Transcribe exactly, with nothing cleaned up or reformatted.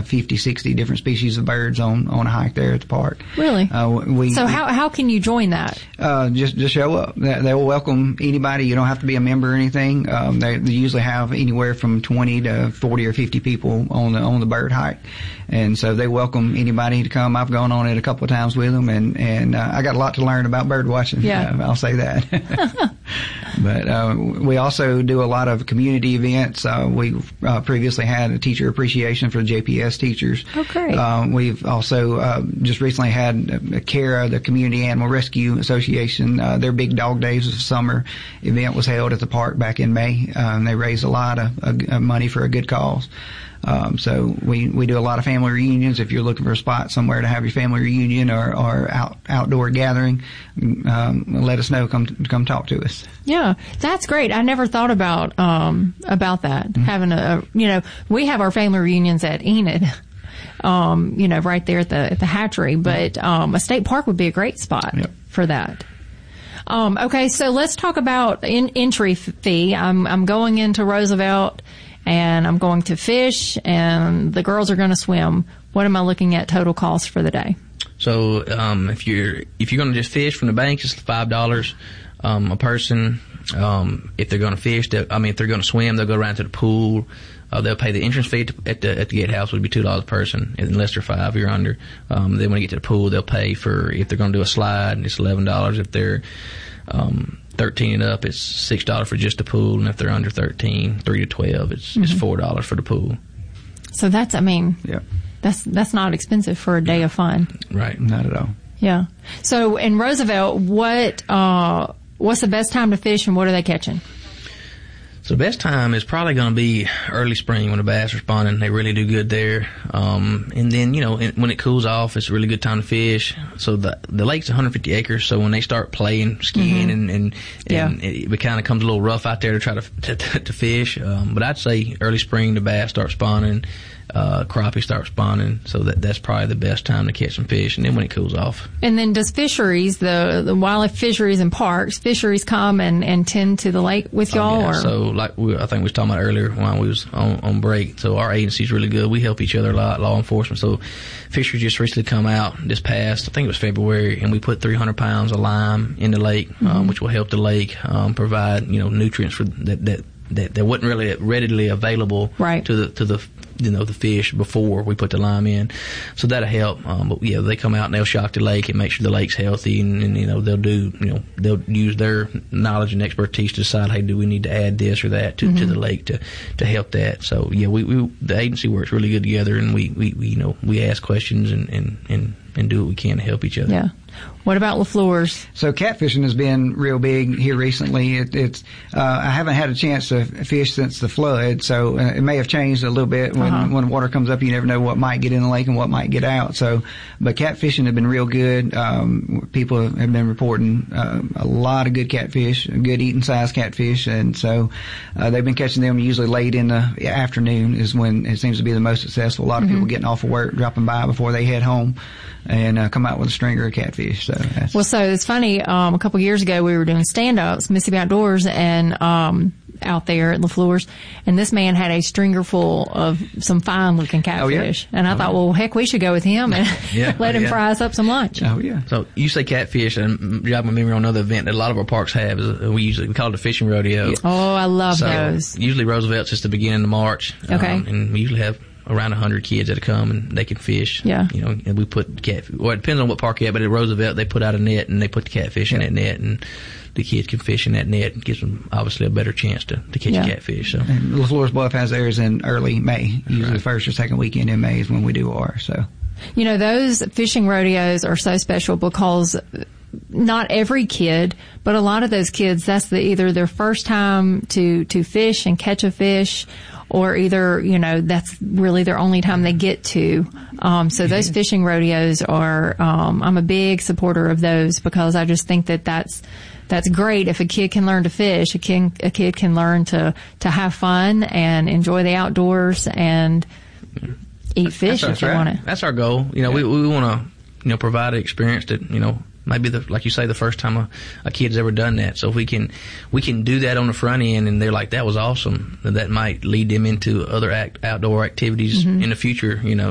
fifty, sixty different species of birds on, on a hike there at the park. Really? Uh, we, so how how can you join that? Uh, just just show up. They, they will welcome anybody. You don't have to be a member or anything. Um, they, they usually have anywhere from twenty to forty or fifty people on the on the bird hike, and so they welcome anybody to come. I've gone on it a couple of times with them, and and uh, I got a lot to learn about bird watching. Yeah, uh, I'll say that. But uh, we also do a lot of community events. Uh, we uh, previously had a teacher appreciation for the J P S teachers. Oh, great. Uh, we've also uh, just recently had uh, CARA, the Community Animal Rescue Association. Uh, their Big Dog Days of Summer event was held at the park back in May. Um, they raised a lot of, of money for a good cause. Um, so we, we do a lot of family reunions. If you're looking for a spot somewhere to have your family reunion or, or out, outdoor gathering, um, let us know. Come, come talk to us. Yeah, that's great. I never thought about, um, about that. Mm-hmm. Having a, you know, we have our family reunions at Enid, um, you know, right there at the, at the hatchery, but, um, a state park would be a great spot yep. for that. Um, okay, so let's talk about in, entry fee. I'm, I'm going into Roosevelt and I'm going to fish, and the girls are going to swim. What am I looking at total cost for the day? So um, if you're if you're going to just fish from the bank, it's five dollars um, a person. Um, if they're going to fish, I mean, if they're going to swim, they'll go around to the pool. Uh, they'll pay the entrance fee to, at the at the gatehouse would be two dollars a person, unless they're five or under. Um, then when you get to the pool, they'll pay for if they're going to do a slide, it's eleven dollars. If they're um, thirteen and up, it's six dollars for just the pool, and if they're under thirteen, three to twelve, it's mm-hmm. it's four dollars for the pool. So that's, I mean, yeah, that's that's not expensive for a day of fun, right? Not at all. Yeah. So in Roosevelt, what uh, what's the best time to fish, and what are they catching? So the best time is probably going to be early spring when the bass are spawning. They really do good there. Um, and then, you know, when it cools off, it's a really good time to fish. So the the lake's one hundred fifty acres. So when they start playing, skiing, mm-hmm. and, and, yeah. and it, it kind of comes a little rough out there to try to to, to fish. Um, but I'd say early spring, the bass start spawning. Uh, crappie start spawning, so that that's probably the best time to catch some fish, and then when it cools off. And then does fisheries, the, the wildlife fisheries and parks, fisheries come and, and tend to the lake with y'all? Oh, yeah. Or? So like we, I think we was talking about earlier while we was on, on break, so our agency's really good. We help each other a lot, law enforcement. So fisheries just recently come out this past, I think it was February, and we put three hundred pounds of lime in the lake, mm-hmm. um, which will help the lake um, provide, you know, nutrients for that, that that that wasn't really readily available right. to the to the you know the fish before we put the lime in, so that'll help. Um, but yeah, they come out and they'll shock the lake and make sure the lake's healthy, and, and you know they'll do you know they'll use their knowledge and expertise to decide, hey, do we need to add this or that to, mm-hmm. to the lake to to help that. So yeah, we, we the agency works really good together, and we, we, we you know we ask questions and and and and do what we can to help each other. Yeah. What about LaFleur's? So catfishing has been real big here recently. It, it's uh, I haven't had a chance to fish since the flood, so uh, it may have changed a little bit. When uh-huh. when water comes up, you never know what might get in the lake and what might get out. So, but catfishing have been real good. Um, people have been reporting uh, a lot of good catfish, good eating size catfish, and so uh, they've been catching them usually late in the afternoon is when it seems to be the most successful. A lot of mm-hmm. people getting off of work, dropping by before they head home, and uh, come out with a stringer of catfish. So that's well, so it's funny. Um, a couple of years ago, we were doing stand-ups, Mississippi Outdoors, and um, out there at LaFleur's, and this man had a stringer full of some fine-looking catfish. Oh, yeah? And I oh, thought, yeah. well, heck, we should go with him and yeah, let him yeah. fry us up some lunch. Oh yeah. So you say catfish, and jog my memory on another event that a lot of our parks have. Is we usually we call it a fishing rodeo. Yeah. Oh, I love so those. Usually Roosevelt's just the beginning of March. Okay. Um, and we usually have around a hundred kids that come and they can fish. Yeah. You know, and we put cat. Well, it depends on what park you're at, but at Roosevelt they put out a net and they put the catfish yeah. in that net, and the kids can fish in that net, and gives them obviously a better chance to, to catch yeah. a catfish. So and LaFleur's Bluff has theirs in early May. Usually right. the first or second weekend in May is when we do ours. So, you know, those fishing rodeos are so special because not every kid, but a lot of those kids, that's the, either their first time to, to fish and catch a fish, or either, you know, that's really their only time they get to. Um, so those fishing rodeos are, um, I'm a big supporter of those because I just think that that's, that's great. If a kid can learn to fish, a kid, a kid can learn to, to have fun and enjoy the outdoors and eat fish that's if they right. want to. That's our goal. You know, yeah. we, we want to, you know, provide an experience that, you know, maybe the, like you say, the first time a, a kid's ever done that. So if we can, we can do that on the front end, and they're like, that was awesome. That might lead them into other act, outdoor activities mm-hmm. in the future, you know.